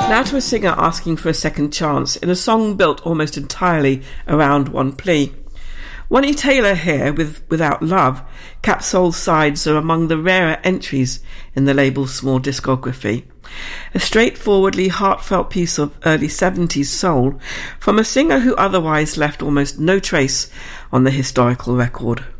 Now to a singer asking for a second chance in a song built almost entirely around one plea. Wonnie Taylor here with Without Love. Capsoul's sides are among the rarer entries in the label's small discography. A straightforwardly heartfelt piece of early 70s soul from a singer who otherwise left almost no trace on the historical record.